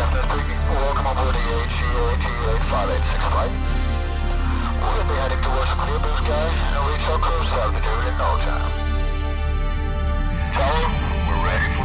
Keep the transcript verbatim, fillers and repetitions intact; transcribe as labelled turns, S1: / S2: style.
S1: Captain speaking. Welcome aboard E H E eight five eight six.